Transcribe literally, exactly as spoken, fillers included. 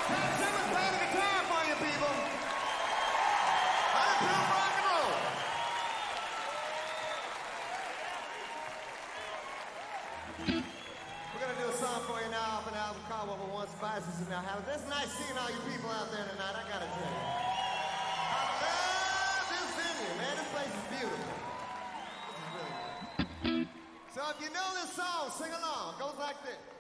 Pat Simmons playing the guitar for you people. one hundred proof rock and roll. We're going to do a song for you now off an album called What We Once Spices in Our House. It's nice seeing all you people out there tonight, I got to tell you. I love this venue, man. This place is beautiful. This is really good. So if you know this song, sing along. It goes like this.